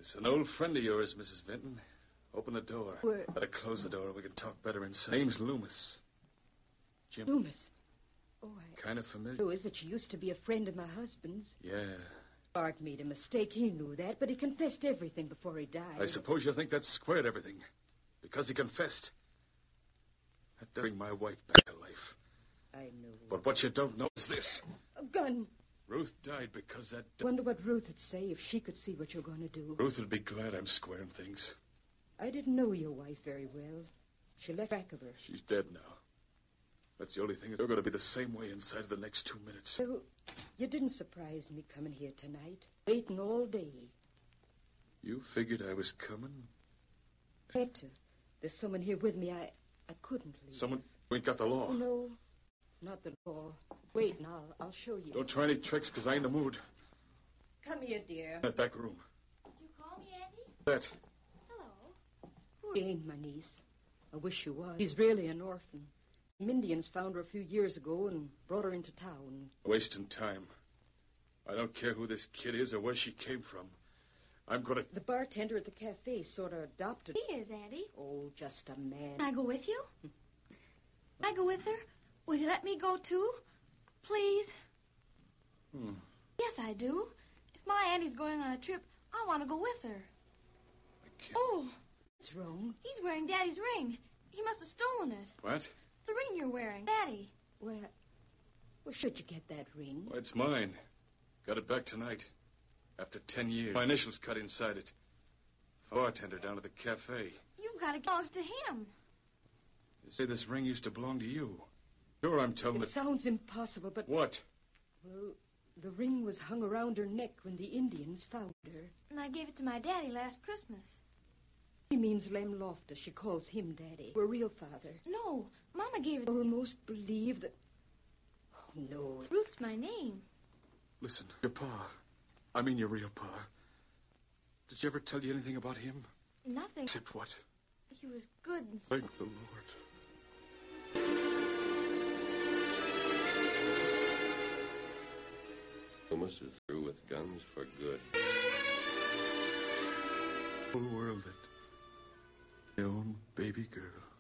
It's an old friend of yours, Mrs. Vinton. Open the door. Where? Better close the door. We can talk better inside. Name's Loomis. Jim. Loomis. Oh, Kind of familiar. Who is it? She used to be a friend of my husband's. Yeah. Bart made a mistake. He knew that, but he confessed everything before he died. I suppose you think that squared everything. Because he confessed. That does bring my wife back to life. I know. But what you don't know is this. A gun. Ruth died because that... Wonder what Ruth would say if she could see what you're going to do. Ruth would be glad I'm squaring things. I didn't know your wife very well. She left track of her. She's dead now. That's the only thing. You're going to be the same way inside of the next 2 minutes. So, you didn't surprise me coming here tonight. Waiting all day. You figured I was coming? I had to. There's someone here with me. I couldn't leave. Someone who ain't got the law. Oh, no. It's not the law. Wait, and I'll show you. Don't try any tricks, because I ain't in the mood. Come here, dear. That back room. Did you call me, Auntie? That. Hello. She ain't my niece. I wish she was. She's really an orphan. Some Indians found her a few years ago and brought her into town. Wasting time. I don't care who this kid is or where she came from. I'm going to... The bartender at the cafe sort of adopted her. He is, Auntie. Oh, just a man. Can I go with you? Can I go with her? Will you let me go, too? Please? Yes, I do. If my auntie's going on a trip, I want to go with her. I can't... Oh, What's wrong? he's wearing Daddy's ring. He must have stolen it. What? The ring you're wearing. Daddy. Where should you get that ring? Well, it's mine. Got it back tonight. After 10 years. My initials cut inside it. Bartender down at the cafe. You've got it belongs to him. You say this ring used to belong to you. Sure, I'm telling It sounds impossible, but... What? Well, the ring was hung around her neck when the Indians found her. And I gave it to my daddy last Christmas. She means Lem Loftus. She calls him Daddy. Her real father. No, Mama gave it. I almost believe that... Oh, no. Ruth's my name. Listen, your pa. I mean your real pa. Did you ever tell you anything about him? Nothing. Except what? He was good and... Thank the Lord. Loomis is through with guns for good. The whole world that my own baby girl.